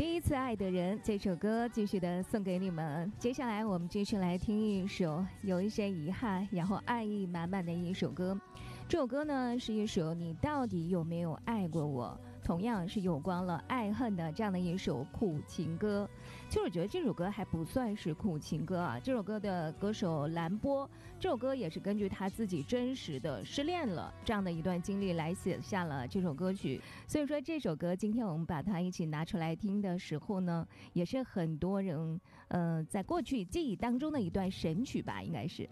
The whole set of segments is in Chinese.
第一次爱的人这首歌继续的送给你们。接下来我们继续来听一首有一些遗憾然后爱意满满的一首歌。这首歌呢是一首你到底有没有爱过我，同样是有关了爱恨的这样的一首苦情歌。其实我觉得这首歌还不算是苦情歌啊，这首歌的歌手蓝波，这首歌也是根据他自己真实的失恋了这样的一段经历来写下了这首歌曲。所以说这首歌今天我们把它一起拿出来听的时候呢，也是很多人在过去记忆当中的一段神曲吧，应该是。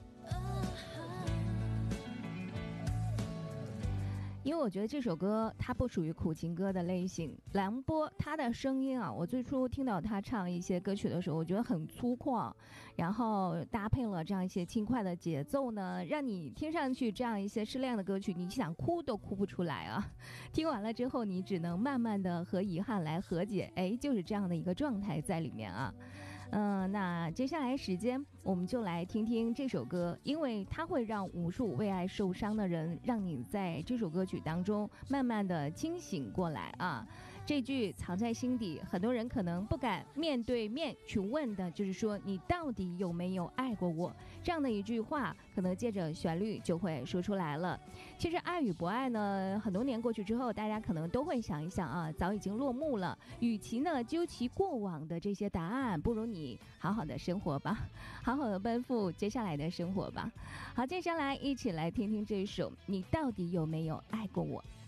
因为我觉得这首歌它不属于苦情歌的类型，蓝波他的声音啊，我最初听到他唱一些歌曲的时候，我觉得很粗犷，然后搭配了这样一些轻快的节奏呢，让你听上去这样一些失恋的歌曲，你想哭都哭不出来啊。听完了之后，你只能慢慢的和遗憾来和解，就是这样的一个状态在里面啊。那接下来时间我们就来听听这首歌，因为它会让无数为爱受伤的人，让你在这首歌曲当中慢慢的清醒过来啊。这句藏在心底，很多人可能不敢面对面去问的，就是说你到底有没有爱过我，这样的一句话可能借着旋律就会说出来了。其实爱与不爱呢，很多年过去之后，大家可能都会想一想啊，早已经落幕了，与其呢究其过往的这些答案，不如你好好的生活吧，好好的奔赴接下来的生活吧。好，接下来一起来听听这首你到底有没有爱过我。